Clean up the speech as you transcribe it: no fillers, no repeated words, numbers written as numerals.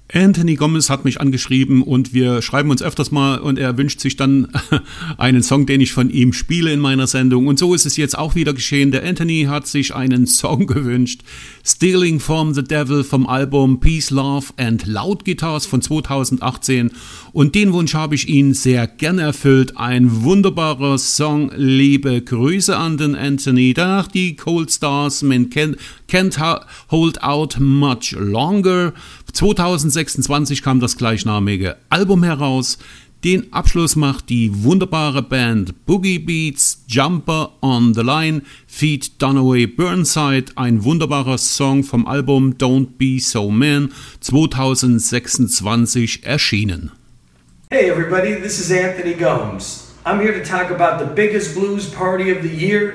Anthony Gomez hat mich angeschrieben und wir schreiben uns öfters mal und er wünscht sich dann einen Song, den ich von ihm spiele in meiner Sendung. Und so ist es jetzt auch wieder geschehen. Der Anthony hat sich einen Song gewünscht. Stealing from the Devil vom Album Peace, Love and Loud Guitars von 2018. Und den Wunsch habe ich ihn sehr gern erfüllt. Ein wunderbarer Song. Liebe Grüße an den Anthony. Danach die Cold Stars, Man Can't Hold Out Much Longer. 2026 kam das gleichnamige Album heraus. Den Abschluss macht die wunderbare Band Boogie Beats, Jumper on the Line, feat. Dunaway Burnside, ein wunderbarer Song vom Album Don't Be So Man, 2026 erschienen. Hey everybody, this is Anthony Gomes. I'm here to talk about the biggest blues party of the year,